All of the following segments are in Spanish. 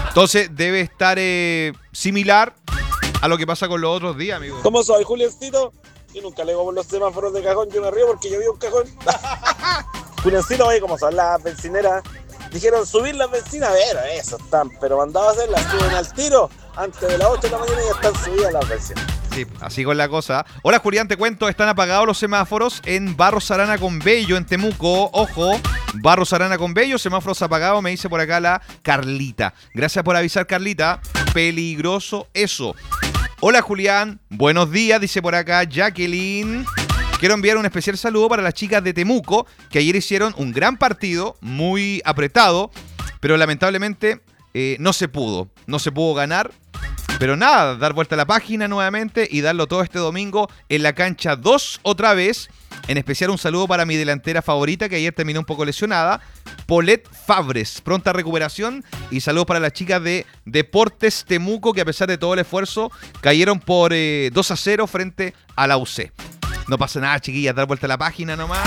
Entonces debe estar similar a lo que pasa con los otros días, amigo. ¿Cómo soy, Juliencito? Yo nunca le digo por los semáforos de cajón, yo me río porque yo vi un cajón. Juliencito, oye, como son las bencineras, dijeron subir las bencinas, pero eso están, pero mandado a hacer, las suben al tiro, antes de las 8 de la mañana ya están subidas las bencinas. Sí, así con la cosa. Hola, Julián, te cuento, están apagados los semáforos en Barros Arana con Bello, en Temuco. Ojo, Barros Arana con Bello, semáforos apagados, me dice por acá la Carlita. Gracias por avisar, Carlita. Peligroso eso. Hola, Julián, buenos días, dice por acá Jacqueline. Quiero enviar un especial saludo para las chicas de Temuco, que ayer hicieron un gran partido, muy apretado, pero lamentablemente no se pudo ganar. Pero nada, dar vuelta a la página nuevamente y darlo todo este domingo en la cancha 2 otra vez. En especial un saludo para mi delantera favorita, que ayer terminó un poco lesionada, Paulette Fabres. Pronta recuperación y saludos para las chicas de Deportes Temuco, que a pesar de todo el esfuerzo cayeron por 2-0 frente a la UC. No pasa nada, chiquillas, dar vuelta a la página nomás.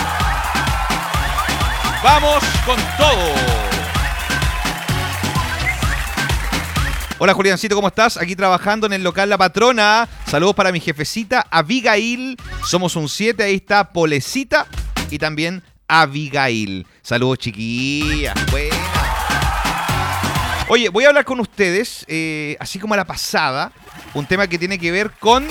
¡Vamos con todo! Hola, Juliancito, ¿cómo estás? Aquí trabajando en el local La Patrona. Saludos para mi jefecita Abigail. Somos un 7, ahí está Polecita y también Abigail. Saludos, chiquillas. Buena. Oye, voy a hablar con ustedes, así como a la pasada, un tema que tiene que ver con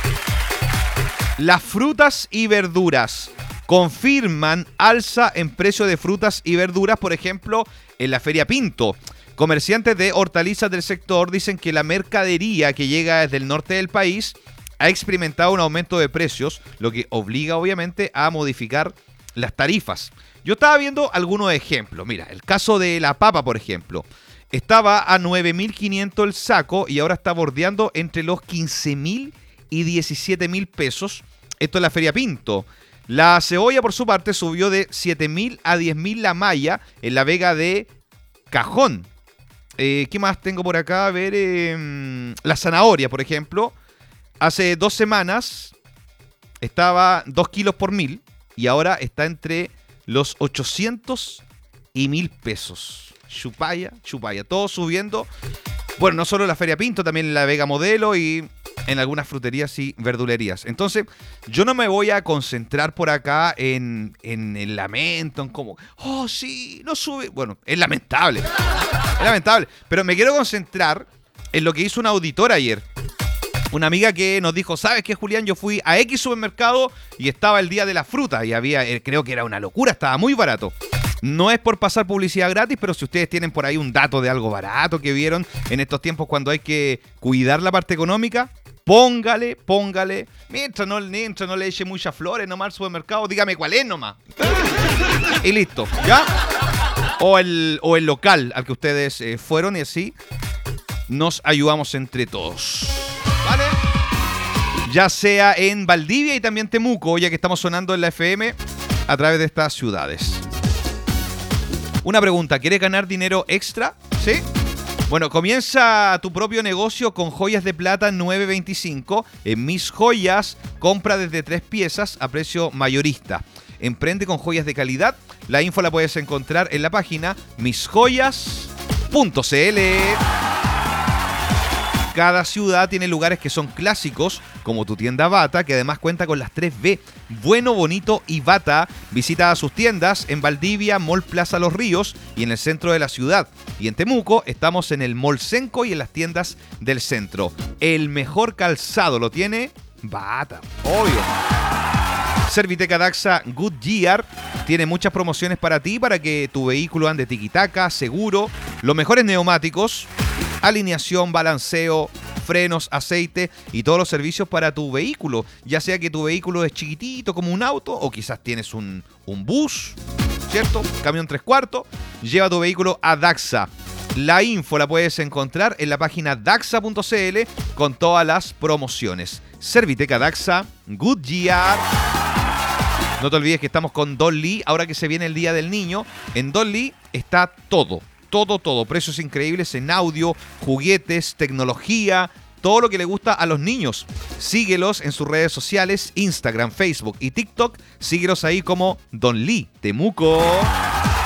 las frutas y verduras. Confirman alza en precio de frutas y verduras, por ejemplo, en la Feria Pinto. Comerciantes de hortalizas del sector dicen que la mercadería que llega desde el norte del país ha experimentado un aumento de precios, lo que obliga obviamente a modificar las tarifas. Yo estaba viendo algunos ejemplos. Mira, el caso de la papa, por ejemplo. Estaba a 9.500 el saco y ahora está bordeando entre los 15.000 y 17.000 pesos. Esto es la Feria Pinto. La cebolla, por su parte, subió de 7.000 a 10.000 la malla en la Vega de Cajón. ¿Qué más tengo por acá? A ver, la zanahoria, por ejemplo. Hace 2 semanas estaba 2 kilos por 1.000 y ahora está entre los 800 y 1.000 pesos. Chupaya. Todo subiendo. Bueno, no solo en la Feria Pinto, también en la Vega Modelo y en algunas fruterías y verdulerías. Entonces, yo no me voy a concentrar por acá en el lamento, en cómo, oh, sí, no sube. Bueno, es lamentable. Es lamentable. Pero me quiero concentrar en lo que hizo un auditor ayer. Una amiga que nos dijo, ¿sabes qué, Julián? Yo fui a X supermercado y estaba el día de la fruta y había, creo que era una locura, estaba muy barato. No es por pasar publicidad gratis, pero si ustedes tienen por ahí un dato de algo barato que vieron en estos tiempos cuando hay que cuidar la parte económica, póngale. Mientras no le eche muchas flores nomás al supermercado, dígame cuál es nomás. Y listo, ¿ya? O el local al que ustedes fueron y así nos ayudamos entre todos. ¿Vale? Ya sea en Valdivia y también Temuco, ya que estamos sonando en la FM a través de estas ciudades. Una pregunta, ¿quieres ganar dinero extra? ¿Sí? Bueno, comienza tu propio negocio con joyas de plata 925. En Mis Joyas, compra desde 3 piezas a precio mayorista. Emprende con joyas de calidad. La info la puedes encontrar en la página misjoyas.cl. Cada ciudad tiene lugares que son clásicos, como tu tienda Bata, que además cuenta con las 3B, Bueno, Bonito y Bata. Visita sus tiendas en Valdivia, Mall Plaza Los Ríos y en el centro de la ciudad. Y en Temuco estamos en el Mall Senco y en las tiendas del centro. El mejor calzado lo tiene Bata, obvio. Serviteca Daxa Goodyear tiene muchas promociones para ti, para que tu vehículo ande tiquitaca, seguro. Los mejores neumáticos, alineación, balanceo, frenos, aceite y todos los servicios para tu vehículo. Ya sea que tu vehículo es chiquitito como un auto o quizás tienes un bus, ¿cierto? Camión 3/4. Lleva tu vehículo a Daxa. La info la puedes encontrar en la página daxa.cl con todas las promociones. Serviteca Daxa Goodyear. No te olvides que estamos con Don Lee. Ahora que se viene el Día del Niño, en Don Lee está todo. Precios increíbles en audio, juguetes, tecnología, todo lo que le gusta a los niños. Síguelos en sus redes sociales, Instagram, Facebook y TikTok. Síguelos ahí como Don Lee Temuco.